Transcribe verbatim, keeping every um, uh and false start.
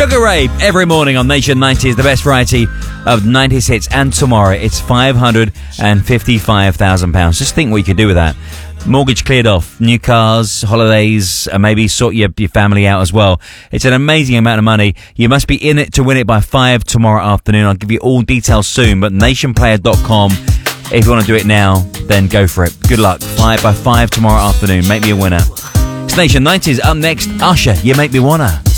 Sugar Ray every morning on Nation nineties, the best variety of nineties hits. And tomorrow it's five hundred fifty-five thousand pounds. Just think what you could do with that. Mortgage cleared off, new cars, holidays, and maybe sort your, your family out as well. It's an amazing amount of money. You must be in it to win it by five tomorrow afternoon. I'll give you all details soon, but nation player dot com. If you want to do it now, then go for it. Good luck. Five by five tomorrow afternoon. Make me a winner. It's Nation nineties. Up next, Usher, You Make Me Wanna.